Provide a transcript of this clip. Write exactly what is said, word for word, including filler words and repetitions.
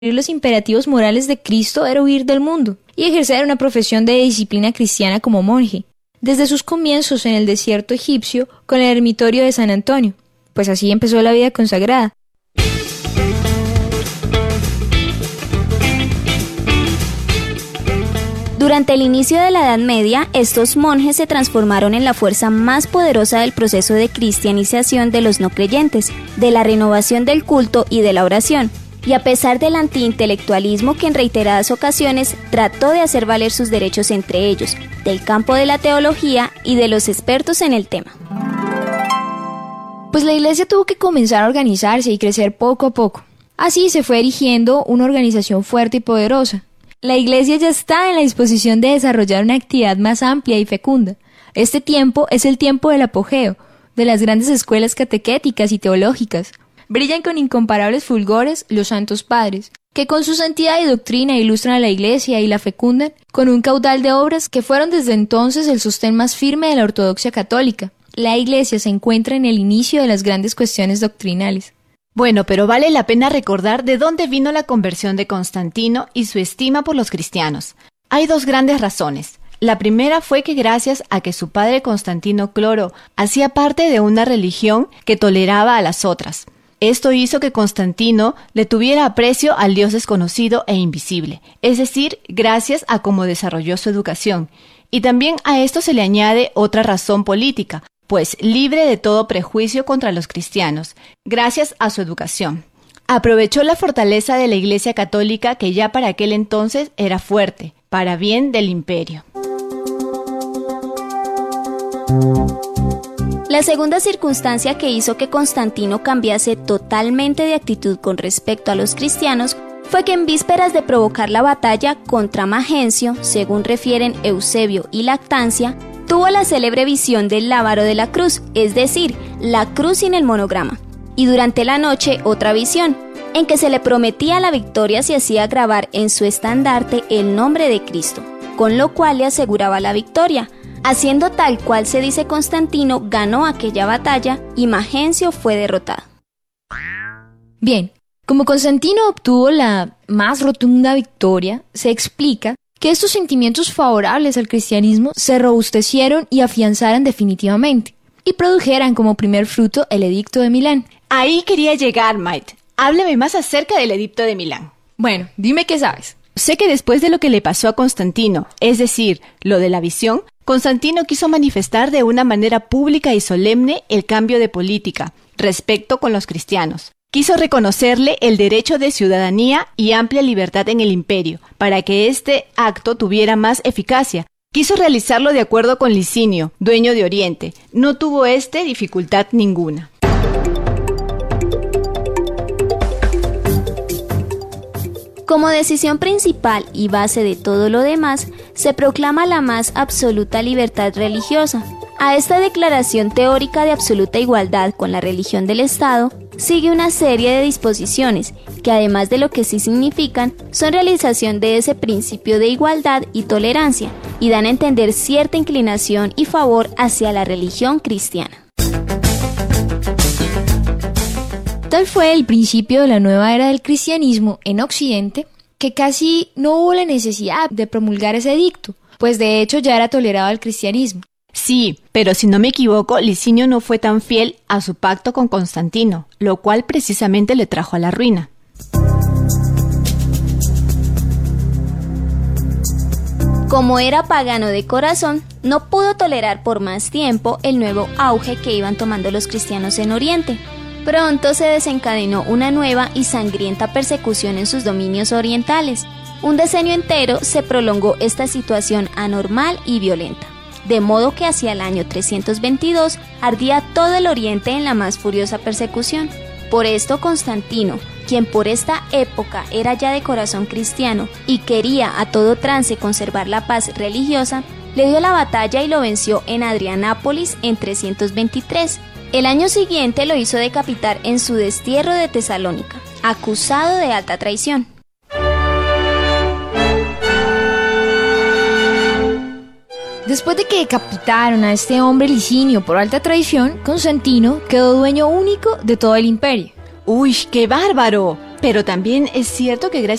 los imperativos morales de Cristo era huir del mundo y ejercer una profesión de disciplina cristiana como monje, desde sus comienzos en el desierto egipcio con el ermitorio de San Antonio, pues así empezó la vida consagrada. Durante el inicio de la Edad Media, estos monjes se transformaron en la fuerza más poderosa del proceso de cristianización de los no creyentes, de la renovación del culto y de la oración. Y a pesar del antiintelectualismo que en reiteradas ocasiones trató de hacer valer sus derechos entre ellos, del campo de la teología y de los expertos en el tema. Pues la iglesia tuvo que comenzar a organizarse y crecer poco a poco. Así se fue erigiendo una organización fuerte y poderosa. La iglesia ya está en la disposición de desarrollar una actividad más amplia y fecunda. Este tiempo es el tiempo del apogeo, de las grandes escuelas catequéticas y teológicas. Brillan con incomparables fulgores los santos padres, que con su santidad y doctrina ilustran a la iglesia y la fecundan con un caudal de obras que fueron desde entonces el sostén más firme de la ortodoxia católica. La iglesia se encuentra en el inicio de las grandes cuestiones doctrinales. Bueno, pero vale la pena recordar de dónde vino la conversión de Constantino y su estima por los cristianos. Hay dos grandes razones. La primera fue que gracias a que su padre Constantino Cloro hacía parte de una religión que toleraba a las otras. Esto hizo que Constantino le tuviera aprecio al Dios desconocido e invisible, es decir, gracias a cómo desarrolló su educación. Y también a esto se le añade otra razón política, pues libre de todo prejuicio contra los cristianos, gracias a su educación. Aprovechó la fortaleza de la Iglesia Católica que ya para aquel entonces era fuerte, para bien del imperio. La segunda circunstancia que hizo que Constantino cambiase totalmente de actitud con respecto a los cristianos fue que en vísperas de provocar la batalla contra Magencio, según refieren Eusebio y Lactancia, tuvo la célebre visión del lábaro de la cruz, es decir, la cruz sin el monograma, y durante la noche otra visión, en que se le prometía la victoria si hacía grabar en su estandarte el nombre de Cristo, con lo cual le aseguraba la victoria. Haciendo tal cual se dice, Constantino ganó aquella batalla y Magencio fue derrotado. Bien, como Constantino obtuvo la más rotunda victoria, se explica que estos sentimientos favorables al cristianismo se robustecieron y afianzaran definitivamente, y produjeran como primer fruto el Edicto de Milán. Ahí quería llegar, Maite. Háblame más acerca del Edicto de Milán. Bueno, dime qué sabes. Sé que después de lo que le pasó a Constantino, es decir, lo de la visión, Constantino quiso manifestar de una manera pública y solemne el cambio de política respecto con los cristianos. Quiso reconocerle el derecho de ciudadanía y amplia libertad en el imperio, para que este acto tuviera más eficacia. Quiso realizarlo de acuerdo con Licinio, dueño de Oriente. No tuvo este dificultad ninguna. Como decisión principal y base de todo lo demás, se proclama la más absoluta libertad religiosa. A esta declaración teórica de absoluta igualdad con la religión del Estado, sigue una serie de disposiciones que, además de lo que sí significan, son realización de ese principio de igualdad y tolerancia, y dan a entender cierta inclinación y favor hacia la religión cristiana. Tal fue el principio de la nueva era del cristianismo en Occidente, que casi no hubo la necesidad de promulgar ese edicto, pues de hecho ya era tolerado el cristianismo. Sí, pero si no me equivoco, Licinio no fue tan fiel a su pacto con Constantino, lo cual precisamente le trajo a la ruina. Como era pagano de corazón, no pudo tolerar por más tiempo el nuevo auge que iban tomando los cristianos en Oriente. Pronto se desencadenó una nueva y sangrienta persecución en sus dominios orientales. Un decenio entero se prolongó esta situación anormal y violenta, de modo que hacia el año trescientos veintidós ardía todo el Oriente en la más furiosa persecución. Por esto Constantino, quien por esta época era ya de corazón cristiano y quería a todo trance conservar la paz religiosa, le dio la batalla y lo venció en Adrianápolis en trescientos veintitrés. El año siguiente lo hizo decapitar en su destierro de Tesalónica, acusado de alta traición. Después de que decapitaron a este hombre Licinio por alta traición, Constantino quedó dueño único de todo el imperio. ¡Uy, qué bárbaro! Pero también es cierto que gracias